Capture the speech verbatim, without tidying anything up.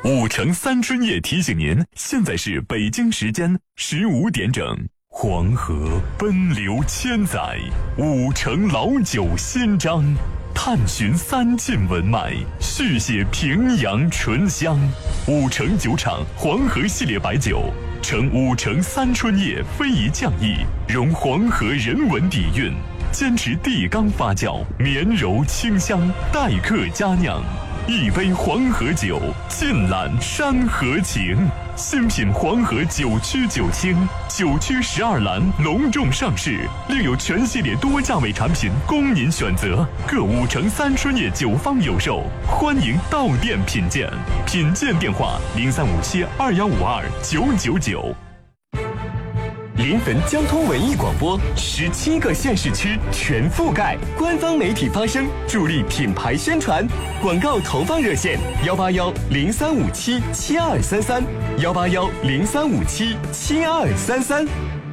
五城三春夜提醒您，现在是北京时间十五点整。黄河奔流千载，五城老酒新章，探寻三晋文脉，续写平阳醇香。五城酒厂黄河系列白酒，承五城三春夜非遗匠艺，融黄河人文底蕴，坚持地缸发酵，绵柔清香，待客佳酿。一杯黄河酒，尽览山河情。新品黄河九曲九清，九曲十二栏隆重上市，另有全系列多价位产品供您选择。各五城三春夜酒坊有售，欢迎到店品鉴。品鉴电话：零三五七二幺五二九九九。 临汾交通文艺广播，十七个县市区全覆盖，官方媒体发声，助力品牌宣传。广告投放热线：幺八幺零三五七七二三三，幺八幺零三五七七二三三。